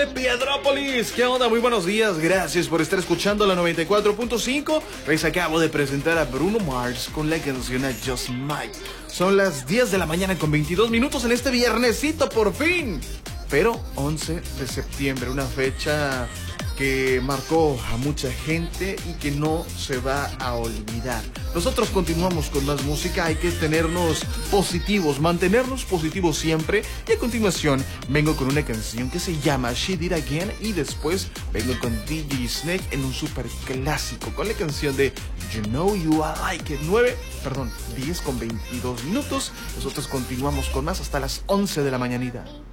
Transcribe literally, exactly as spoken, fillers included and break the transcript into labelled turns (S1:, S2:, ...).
S1: de Piedrópolis. ¿Qué onda? Muy buenos días. Gracias por estar escuchando la noventa y cuatro punto cinco. Les acabo de presentar a Bruno Mars con la canción I Just Might. Son las diez de la mañana con veintidós minutos en este viernesito, por fin. Pero once de septiembre, una fecha que marcó a mucha gente y que no se va a olvidar. Nosotros continuamos con más música, hay que tenernos positivos, mantenernos positivos siempre. Y a continuación vengo con una canción que se llama She Did Again y después vengo con D J Snake en un super clásico con la canción de You Know You I Like It. nueve, perdón, diez con veintidós minutos. Nosotros continuamos con más hasta las once de la mañanita.